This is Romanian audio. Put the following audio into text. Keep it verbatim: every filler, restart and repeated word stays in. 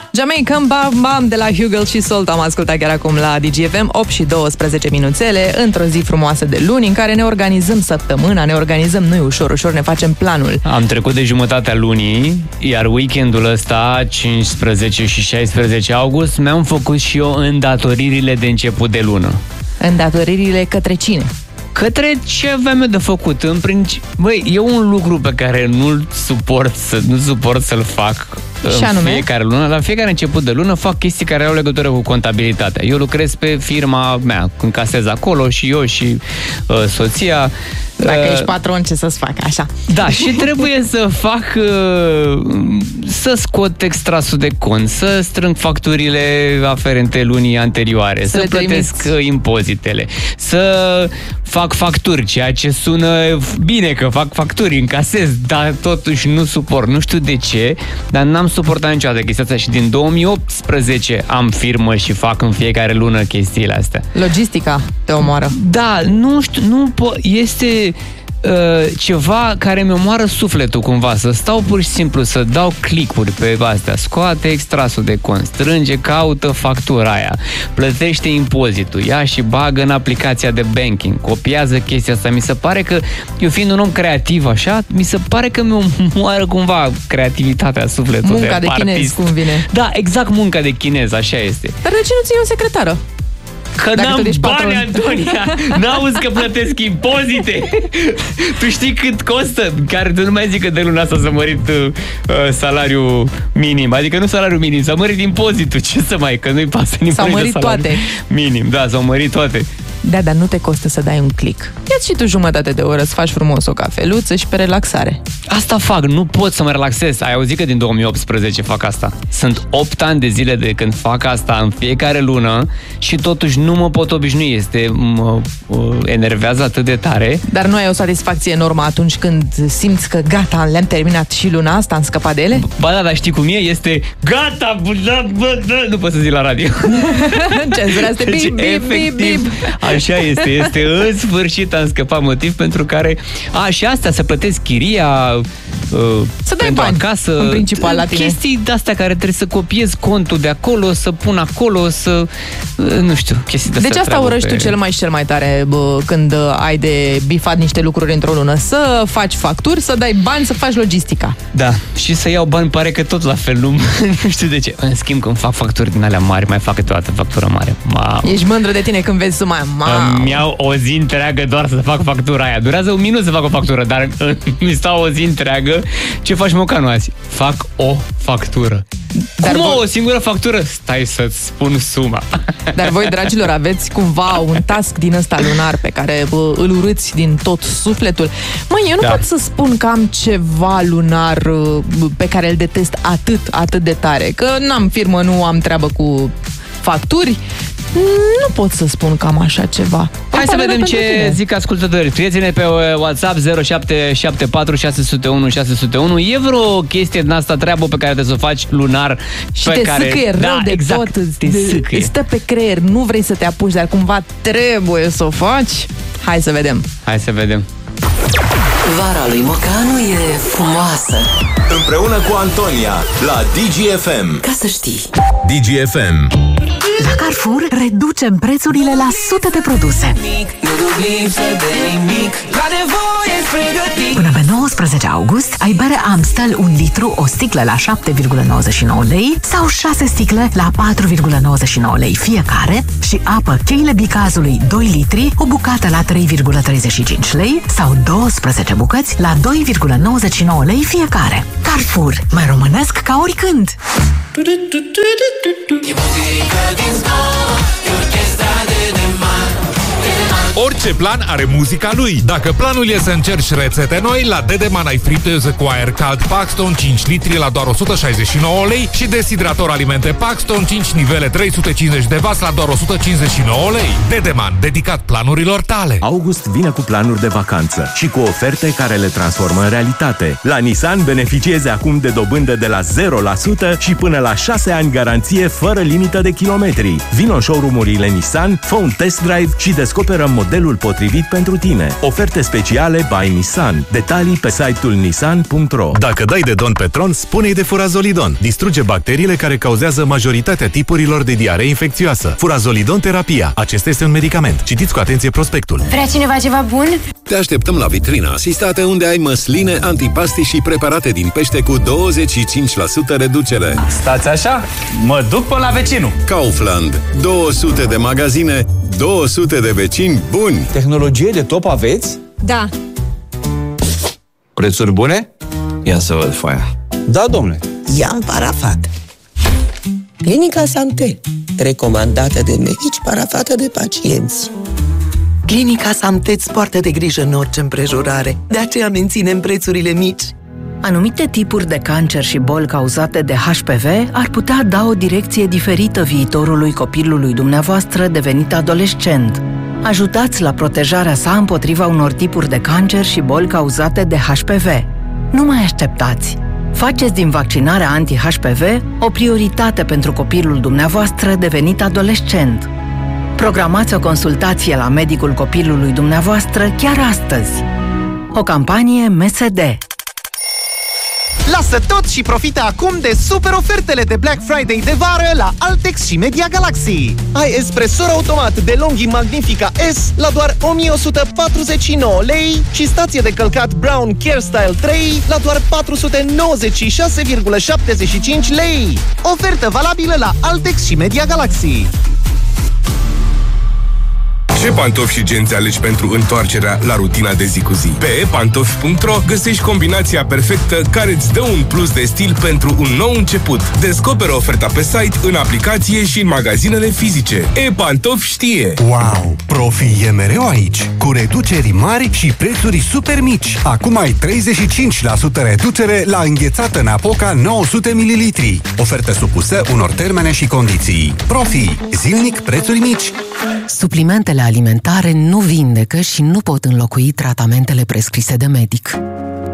Jamaican Bam Bam de la Hugel și Salt am ascultat chiar acum la D G F M. Opt și douăsprezece minuțele, într-o zi frumoasă de luni în care ne organizăm săptămâna, ne organizăm noi ușor, ușor, ne facem planul. Am trecut de jumătatea lunii, iar weekendul ăsta, cincisprezece și șaisprezece august, mi-am făcut și eu îndatoririle de început de lună. Îndatoririle către cine? Către ce aveam eu de făcut. În principiu, băi, e un lucru pe care nu-l suport, să, nu suport să-l fac și în anume? fiecare lună. La fiecare început de lună fac chestii care au legătură cu contabilitatea. Eu lucrez pe firma mea, încasez acolo și eu și uh, soția. Dacă uh, ești patron, ce să-ți fac? Așa. Da, și trebuie să fac, uh, să scot extrasul de cont, să strâng facturile aferente lunii anterioare, să, să plătesc trimiți impozitele, să fac facturi, ceea ce sună bine că fac facturi, încasez, dar totuși nu suport. Nu știu de ce, dar n-am suportat niciodată chestia asta și din două mii optsprezece am firmă și fac în fiecare lună chestiile astea. Logistica te omoară. Da, nu știu, nu po- este uh, ceva care mi omoară sufletul cumva, să stau pur și simplu să dau click-uri pe astea, scoate extrasul de cont, strânge, caută factura aia, plătește impozitul, ia și bagă în aplicația de banking, copiază chestia asta. Mi se pare că, eu fiind un om creativ așa, mi se pare că mi omoară cumva creativitatea, sufletul munca de, de chinez, cum vine. Da, exact, munca de chinez, așa este. Dar de ce nu ții o secretară? Că dacă n-am bani, Antonia. N-auzi că plătesc impozite. Tu știi cât costă? Care tu nu mai zic că de luna asta s-a mărit uh, salariul minim. Adică nu salariul minim, s-a mărit impozitul. Ce să mai, că nu-i pasă nimeni. S-au mărit toate. Minim, da, s-au mărit toate. Da, dar nu te costă să dai un click. Ia-ți și tu jumătate de oră să faci frumos o cafeluță și pe relaxare. Asta fac, nu pot să mă relaxez. Ai auzit că din două mii optsprezece fac asta. Sunt opt ani de zile de când fac asta în fiecare lună și totuși nu mă pot obișnui. Este, mă uh, enervează atât de tare. Dar nu ai o satisfacție enormă atunci când simți că gata, le-am terminat și luna asta, am scăpat de ele? Ba da, dar știi cum e? Este gata, nu pot să zic la radio. Cenzura este deci, bip, bip, bip, bip. Așa este, este în sfârșit am scăpat, motiv pentru care a, și astea, să plătesc chiria uh, să dai bani, acasă, în principal la tine. Chestii de-astea care trebuie să copiez contul de acolo, să pun acolo, să uh, nu știu, chestii de-astea. Deci asta urăști pe... tu cel mai și cel mai tare bă, când ai de bifat niște lucruri într-o lună, să faci facturi, să dai bani, să faci logistica. Da, și să iau bani pare că tot la fel, nu, nu știu de ce. În schimb, când fac facturi din alea mari, mai fac câteodată factură mare. Mamă. Ești mândră de tine când vezi suma aia. Îmi iau o zi întreagă doar să fac factura aia. Durează un minut să fac o factură, dar mi stau o zi întreagă. Ce faci, Mocanu, azi? Fac o factură. Dar Cum voi... o singură factură? Stai să-ți spun suma. Dar voi, dragilor, aveți cumva un task din ăsta lunar pe care bă, îl urâți din tot sufletul? Măi, eu nu da. pot să spun că am ceva lunar pe care îl detest atât, atât de tare. Că n-am firmă, nu am treabă cu facturi. Nu pot să spun că am așa ceva. Hai să vedem ce tine. zic ascultătorii. Scrieți-ne pe WhatsApp zero șapte șapte patru șase zero unu șase zero unu. E vreo chestie din asta, treabă pe care trebuie să o faci lunar și pe te care... sâcâie rău da, de exact, tot. Te îți stă pe creier, nu vrei să te apuci, dar cumva trebuie să o faci. Hai să vedem. Hai să vedem. Vara lui Mocanu e frumoasă. Împreună cu Antonia la D G F M. Ca să știi. D G F M. La Carrefour reducem prețurile la sute de produse. Până pe nouăsprezece august ai bere Amstel un litru, o sticlă la șapte virgulă nouăzeci și nouă lei sau șase sticle la patru virgulă nouăzeci și nouă lei fiecare și apă cheile Bicazului doi litri, o bucată la trei virgulă treizeci și cinci lei sau douăsprezece bucăți la doi virgulă nouăzeci și nouă lei fiecare. Carrefour, mai românesc ca oricând! Orice plan are muzica lui. Dacă planul e să încerci rețete noi, la Dedeman ai friteză cu aer cald Paxton cinci litri la doar o sută șaizeci și nouă lei și deshidrator alimente Paxton cinci nivele trei sute cincizeci de watt la doar o sută cincizeci și nouă lei. Dedeman, dedicat planurilor tale. August vine cu planuri de vacanță și cu oferte care le transformă în realitate. La Nissan beneficiezi acum de dobândă de la zero la sută și până la șase ani garanție fără limită de kilometri. Vino în showroom-urile Nissan, fă un test drive și descoperă model modelul potrivit pentru tine. Oferte speciale by Nissan. Detalii pe site-ul nissan punct ro. Dacă dai de don pe tron, spune-i de Furazolidon. Distruge bacteriile care cauzează majoritatea tipurilor de diaree infecțioasă. Furazolidon terapia. Acesta este un medicament. Citiți cu atenție prospectul. Vrea cineva ceva bun? Te așteptăm la vitrina asistată, unde ai măsline, antipasti și preparate din pește cu douăzeci și cinci la sută reducere. Stați așa? Mă duc până la vecinul. Kaufland. două sute de magazine, două sute de vecini buni. Tehnologie de top aveți? Da. Prețuri bune? Ia să văd foaia. Da, domnule. I-am parafat. Clinica Santé, recomandată de medici, parafată de pacienți. Clinica Santé îți poartă de grijă în orice împrejurare, de aceea menținem prețurile mici. Anumite tipuri de cancer și boli cauzate de H P V ar putea da o direcție diferită viitorului copilului dumneavoastră devenit adolescent. Ajutați la protejarea sa împotriva unor tipuri de cancer și boli cauzate de H P V. Nu mai așteptați! Faceți din vaccinarea anti-H P V o prioritate pentru copilul dumneavoastră devenit adolescent. Programați o consultație la medicul copilului dumneavoastră chiar astăzi. O campanie M S D. Lasă tot și profită acum de super ofertele de Black Friday de vară la Altex și Media Galaxy. Ai espresor automat de Longhi Magnifica S la doar o mie o sută patruzeci și nouă lei și stație de călcat Brown CareStyle trei la doar patru sute nouăzeci și șase virgulă șaptezeci și cinci lei. Ofertă valabilă la Altex și Media Galaxy. Ce pantofi și genți alegi pentru întoarcerea la rutina de zi cu zi? Pe e pantofi punct ro găsești combinația perfectă care îți dă un plus de stil pentru un nou început. Descoperă oferta pe site, în aplicație și în magazinele fizice. E-Pantofi știe! Wow! Profi e mereu aici, cu reduceri mari și prețuri super mici. Acum ai treizeci și cinci la sută reducere la înghețată Napoca nouă sute mililitri. Ofertă supusă unor termene și condiții. Profi, zilnic prețuri mici. Suplimentele alimentare nu vindecă și nu pot înlocui tratamentele prescrise de medic.